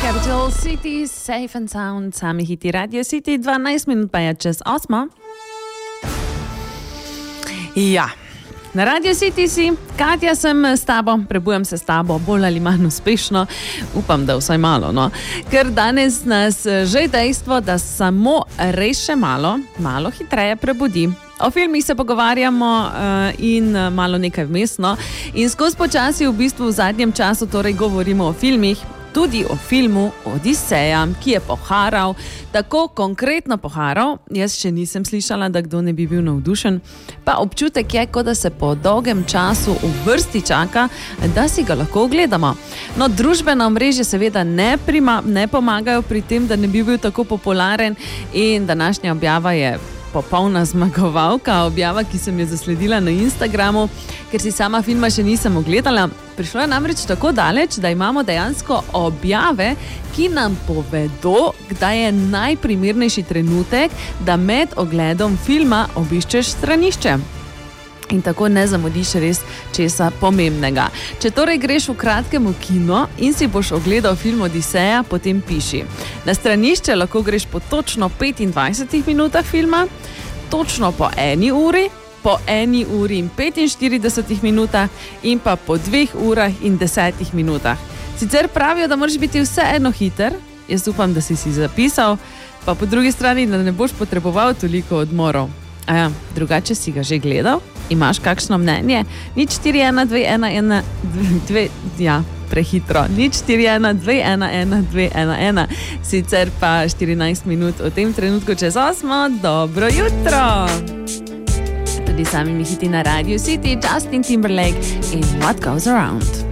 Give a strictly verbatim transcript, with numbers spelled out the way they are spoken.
Capital City, Safe and Sound, sami hiti Radio City, dvanajst minut pa je čez osmo. Ja, na Radio City si, Katja sem s tabo, prebujam se s tabo, bolj ali manj uspešno, upam, da vsaj malo, no. Ker danes nas že dejstvo, da samo res še malo, malo hitreje prebudi. O filmih se pogovarjamo uh, in uh, malo nekaj vmes, no. In skozi počasi v bistvu v zadnjem času torej govorimo o filmih, tudi o filmu Odiseja, ki je poharal, tako konkretno poharal, jaz še nisem slišala, da kdo ne bi bil navdušen, pa občutek je, kot da se po dolgem času v vrsti čaka, da si ga lahko ogledamo. No, družbena omrežja seveda ne, prima, ne pomagajo pri tem, da ne bi bil tako popularen in današnja objava je popolna zmagovalka, objava, ki sem jo zasledila na Instagramu, ker si sama filma še nisem ogledala. Prišlo je namreč tako daleč, da imamo dejansko objave, ki nam povedo, kdaj je najprimernejši trenutek, da med ogledom filma obiščeš stranišče. In tako ne zamudiš res česa pomembnega. Če torej greš v kratkem v kino in si boš ogledal film Odiseja, potem piši. Na stranišče lahko greš po točno petindvajsetih minutah filma, točno po eni uri, po eni uri in petinštiridesetih minutah in pa po dveh urah in desetih minutah. Sicer pravijo, da moraš biti vseeno hiter, jaz upam, da si si zapisal, pa po drugi strani, da ne boš potreboval toliko odmorov. Aja, drugače si ga že gledal? Imaš kakšno mnenje? Nič štiri ena dve ena ena dve, ja, prehitro. Nič štiri ena dve ena ena dve ena ena. Sicer pa štirinajst minut v tem trenutku čez osmo. Dobro jutro! Tudi sami mi hiti na Radio City, Justin Timberlake in What Goes Around.